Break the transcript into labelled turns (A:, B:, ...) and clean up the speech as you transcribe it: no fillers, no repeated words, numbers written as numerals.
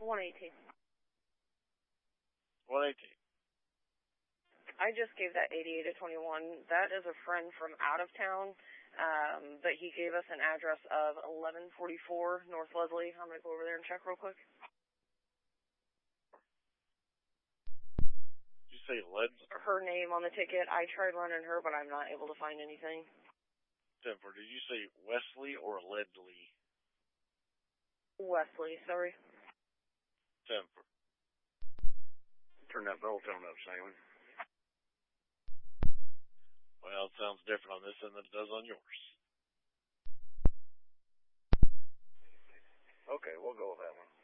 A: 118.
B: 118.
A: I just gave that 88 to 21. That is a friend from out of town, but he gave us an address of 1144 North Leslie. I'm going to go over there and check real quick.
B: Did you say Ledley?
A: Her name on the ticket. I tried running her, but I'm not able to find anything.
B: Denver, did you say Wesley or Ledley?
A: Wesley, sorry.
B: Denver.
C: Turn that bell tone up, Simon.
B: Well, it sounds different on this end than it does on yours.
C: Okay, we'll go with that one.